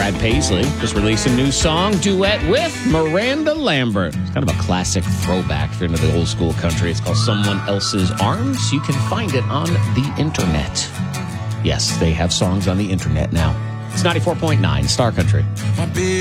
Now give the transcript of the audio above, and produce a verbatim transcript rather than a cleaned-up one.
Brad Paisley just released a new song, duet with Miranda Lambert. It's kind of a classic throwback if you're into the old school country. It's called Someone Else's Arms. You can find it on the internet. Yes, they have songs on the internet now. It's ninety-four point nine Star Country.